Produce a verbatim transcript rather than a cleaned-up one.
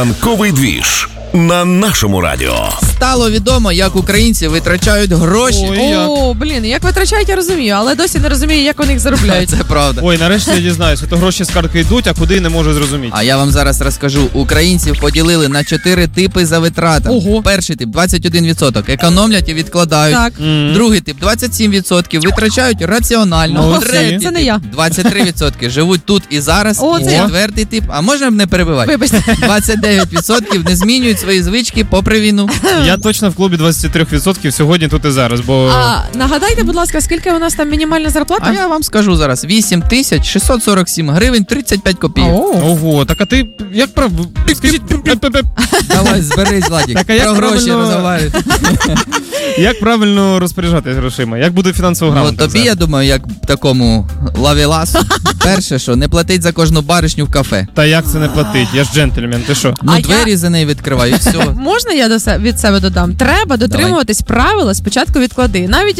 Ранковий двіж на нашому радіо. Стало відомо, як українці витрачають гроші. Ой, як? О, блін, як витрачають, я розумію, але досі не розумію, як вони їх заробляють. Це правда. Ой, нарешті я дізнаюся, то гроші з картки йдуть, а куди не можу зрозуміти. А я вам зараз розкажу. Українців поділили на чотири типи за витратами. Ого. Перший тип двадцять один відсоток. Економлять і відкладають. Так. М. Другий тип двадцять сім відсотків. Витрачають раціонально. Молодці. Третій Це не тип я. двадцять три відсотки. Живуть тут і зараз. О, І це я. четвертий тип. А можна б не перебивати? Вибачте. двадцять дев'ять відсотків не змінюють свої звички попри війну. Я точно в клубі двадцять три відсотки сьогодні тут і зараз, бо... А нагадайте, будь ласка, скільки у нас там мінімальна зарплата? А я вам скажу зараз. вісім тисяч шістсот сорок сім гривень тридцять п'ять копійок. О. Ого, так а ти як прав... Скажіть, Давай, зберись, Владик. Так, а як Про гроші правильно- розговорюють. як правильно розпоряджатися грошима? Як буде фінансово Ну, грамотно? тобі, я думаю, як такому лавеласу. Перше, що не платить за кожну баришню в кафе. Та як це не платить? Я ж джентльмен, ти що? Ну, А двері я- за неї відкриваю, і все. Можна я до се- від себе додам? Треба дотримуватись правила спочатку відклади. Навіть